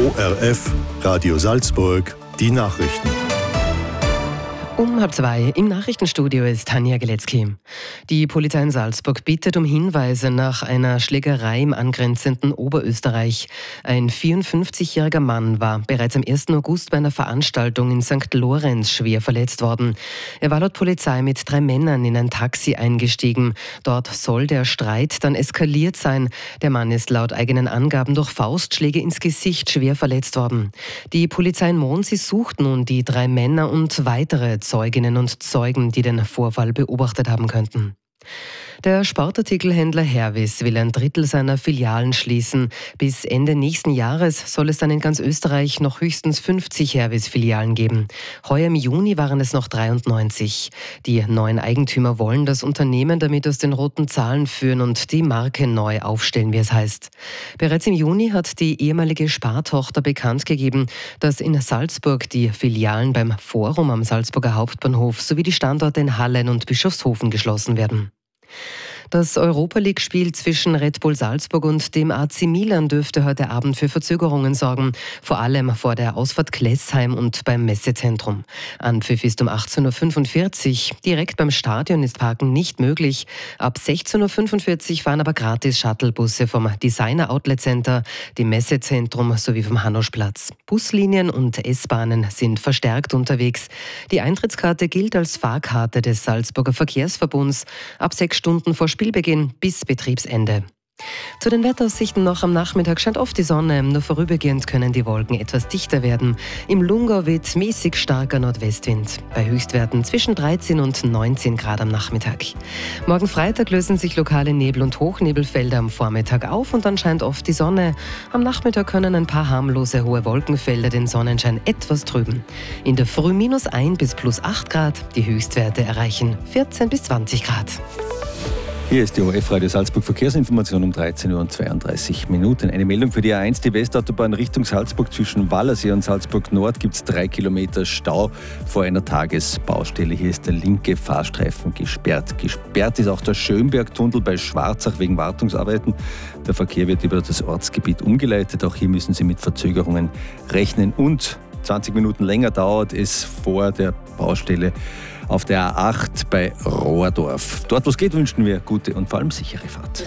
ORF Radio Salzburg, die Nachrichten. Um 1:30 im Nachrichtenstudio ist Tanja Geletzky. Die Polizei in Salzburg bittet um Hinweise nach einer Schlägerei im angrenzenden Oberösterreich. Ein 54-jähriger Mann war bereits am 1. August bei einer Veranstaltung in St. Lorenz schwer verletzt worden. Er war laut Polizei mit 3 Männern in ein Taxi eingestiegen. Dort soll der Streit dann eskaliert sein. Der Mann ist laut eigenen Angaben durch Faustschläge ins Gesicht schwer verletzt worden. Die Polizei in Mondsee sucht nun die 3 Männer und weitere Zeuginnen und Zeugen, die den Vorfall beobachtet haben könnten. Der Sportartikelhändler Hervis will 1/3 seiner Filialen schließen. Bis Ende nächsten Jahres soll es dann in ganz Österreich noch höchstens 50 Hervis-Filialen geben. Heuer im Juni waren es noch 93. Die neuen Eigentümer wollen das Unternehmen damit aus den roten Zahlen führen und die Marke neu aufstellen, wie es heißt. Bereits im Juni hat die ehemalige Spartochter bekannt gegeben, dass in Salzburg die Filialen beim Forum am Salzburger Hauptbahnhof sowie die Standorte in Hallein und Bischofshofen geschlossen werden. Das Europa-League-Spiel zwischen Red Bull Salzburg und dem AC Milan dürfte heute Abend für Verzögerungen sorgen, vor allem vor der Ausfahrt Klessheim und beim Messezentrum. Anpfiff ist um 18.45 Uhr. Direkt beim Stadion ist Parken nicht möglich. Ab 16.45 Uhr fahren aber gratis Shuttlebusse vom Designer Outlet Center, dem Messezentrum sowie vom Hanuschplatz. Buslinien und S-Bahnen sind verstärkt unterwegs. Die Eintrittskarte gilt als Fahrkarte des Salzburger Verkehrsverbunds. Ab 6 Stunden vor Spielbeginn bis Betriebsende. Zu den Wetteraussichten noch: am Nachmittag scheint oft die Sonne, nur vorübergehend können die Wolken etwas dichter werden. Im Lungau weht mäßig starker Nordwestwind, bei Höchstwerten zwischen 13 und 19 Grad am Nachmittag. Morgen Freitag lösen sich lokale Nebel- und Hochnebelfelder am Vormittag auf und dann scheint oft die Sonne. Am Nachmittag können ein paar harmlose hohe Wolkenfelder den Sonnenschein etwas trüben. In der Früh -1 bis +8 Grad, die Höchstwerte erreichen 14 bis 20 Grad. Hier ist die ORF Radio Salzburg Verkehrsinformation um 13.32 Uhr. Eine Meldung für die A1, die Westautobahn Richtung Salzburg. Zwischen Wallersee und Salzburg Nord gibt es 3 Kilometer Stau vor einer Tagesbaustelle. Hier ist der linke Fahrstreifen gesperrt. Gesperrt ist auch der Schönbergtunnel bei Schwarzach wegen Wartungsarbeiten. Der Verkehr wird über das Ortsgebiet umgeleitet. Auch hier müssen Sie mit Verzögerungen rechnen. Und 20 Minuten länger dauert es vor der Baustelle auf der A8 bei Rohrdorf. Dort, wo es geht, wünschen wir gute und vor allem sichere Fahrt.